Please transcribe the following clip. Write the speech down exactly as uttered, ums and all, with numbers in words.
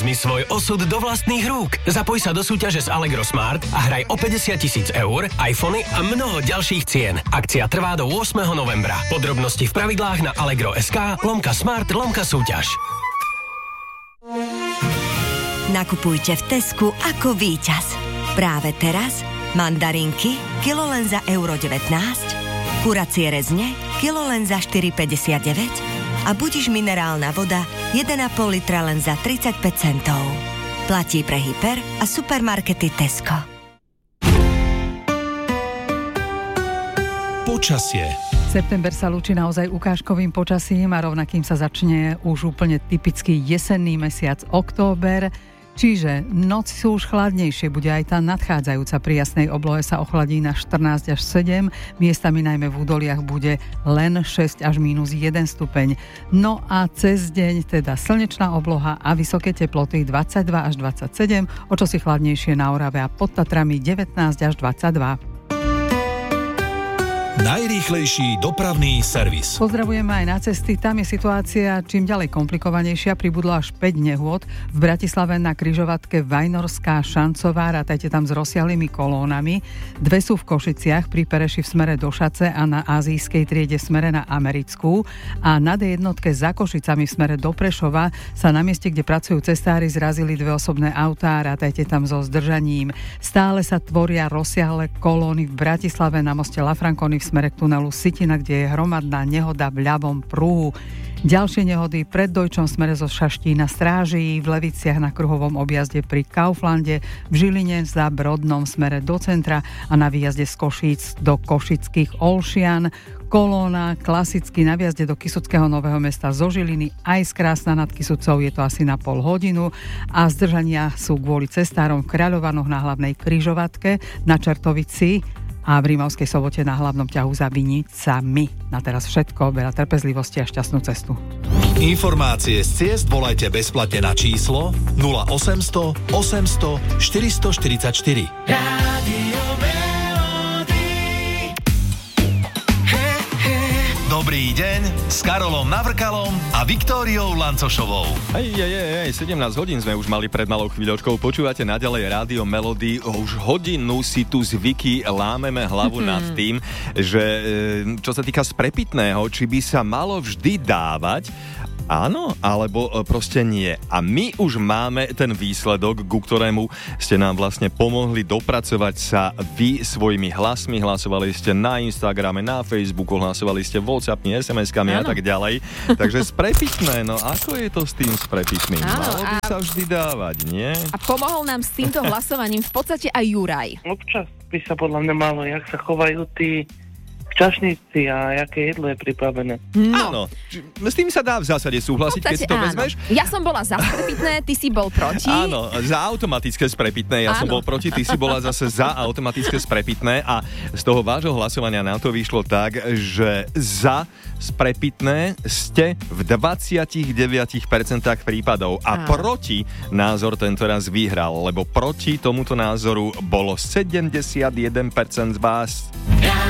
Vezmi svoj osud do vlastných rúk. Zapoj sa do súťaže z Allegro Smart a hraj o päťdesiat tisíc eur, iPhony a mnoho ďalších cien. Akcia trvá do ôsmeho novembra. Podrobnosti v pravidlách na allegro bodka es ká lomka smart lomka súťaž. Nakupujte v Tesku ako víťaz. Práve teraz mandarinky kilo len za euro devätnásť, kuracie rezne kilo len za štyri päťdesiatdeväť a Budiš minerálna voda jeden a pol litra len za tridsaťpäť centov. Platí pre hyper a supermarkety Tesco. Počasie. September sa lúči naozaj ukážkovým počasím a rovnakým sa začne už úplne typický jesenný mesiac október. Čiže noci sú už chladnejšie, bude aj tá nadchádzajúca pri jasnej oblohe sa ochladí na štrnásť až sedem, miestami najmä v údoliach bude len šesť až mínus jeden stupeň. No a cez deň teda slnečná obloha a vysoké teploty dvadsaťdva až dvadsaťsedem, o čosi chladnejšie na Orave a pod Tatrami devätnásť až dvadsaťdva. Najrýchlejší dopravný servis. Pozdravujeme aj na cesty. Tam je situácia čím ďalej komplikovanejšia. Pribudlo až päť nehôd. V Bratislave na križovatke Vajnorská Šancová, rátajte tam s rozsiahlými kolónami. Dve sú v Košiciach pri Pereši v smere do Šace a na azijskej triede v smere na Americkú. A na dé jednotke za Košicami v smere do Prešova sa na mieste, kde pracujú cestári, zrazili dve osobné autá. Rátajte tam so zdržaním. Stále sa tvoria rozsiahle kolóny v Bratislave na moste La Franconi v smere k tunelu Sitina, kde je hromadná nehoda v ľavom pruhu. Ďalšie nehody pred Dojčom smere zo Šaští na Stráži, v Leviciach na kruhovom objazde pri Kauflande, v Žiline za Brodnom smere do centra a na výjazde z Košíc do Košických Olšian. Kolóna klasicky na výjazde do Kysuckého Nového Mesta zo Žiliny aj z Krásna nad Kysucou, je to asi na pol hodinu a zdržania sú kvôli cestárom v Kráľovanoch na hlavnej križovatke, na Čertovici a v Rímavskej Sobote na hlavnom ťahu za Vinicami. Na teraz všetko, veľa trpezlivosti a šťastnú cestu. Informácie z ciest volajte bezplatne na číslo nula osemsto osemsto štyristoštyridsaťštyri. Rádio Dobrý deň s Karolom Navrkalom a Viktóriou Lancošovou. Aj, aj, aj, aj, sedemnásť hodín sme už mali pred malou chvíľočkou. Počúvate naďalej Rádio Melody. Už hodinu si tu z Vicky lámeme hlavu mm-hmm. nad tým, že čo sa týka sprepitného, či by sa malo vždy dávať, áno, alebo proste nie. A my už máme ten výsledok, ku ktorému ste nám vlastne pomohli dopracovať sa vy svojimi hlasmi. Hlasovali ste na Instagrame, na Facebooku, hlasovali ste WhatsAppmi, es em eskami a tak ďalej. Takže sprepitné, no ako je to s tým sprepitným? Malo by sa vždy dávať, nie? A pomohol nám s týmto hlasovaním v podstate aj Juraj. Občas by sa podľa mňa malo, jak sa chovajú tí čašníci a aké jedlo je pripravené. No. Áno, s tým sa dá v zásade súhlasiť, keď si to áno. vezmeš. Ja som bola za sprepitné, ty si bol proti. Áno, za automatické sprepitné, ja áno. som bol proti, ty si bola zase za automatické sprepitné a z toho vášho hlasovania nám to vyšlo tak, že za sprepitné ste v dvadsaťdeväť percent prípadov a áno. proti názor tentoraz vyhral, lebo proti tomuto názoru bolo sedemdesiatjeden percent z vás.